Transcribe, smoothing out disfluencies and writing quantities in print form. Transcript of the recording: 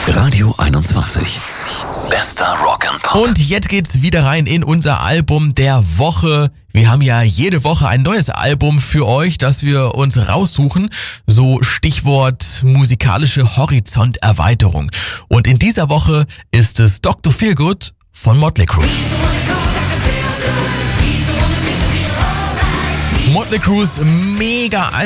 Radio 21. Bester Rock and Pop. Und jetzt geht's wieder rein in unser Album der Woche. Wir haben ja jede Woche ein neues Album für euch, das wir uns raussuchen. So Stichwort musikalische Horizonterweiterung. Und in dieser Woche ist es Dr. Feelgood von Motley Crue. Motley Crues mega